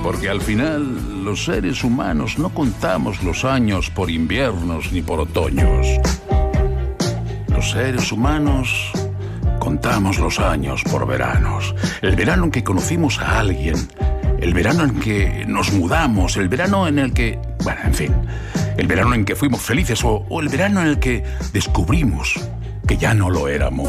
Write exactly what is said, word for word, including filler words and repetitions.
Porque al final los seres humanos no contamos los años por inviernos ni por otoños. Los seres humanos contamos los años por veranos. El verano en que conocimos a alguien, el verano en que nos mudamos, el verano en el que... Bueno, en fin, el verano en que fuimos felices o, o el verano en el que descubrimos que ya no lo éramos.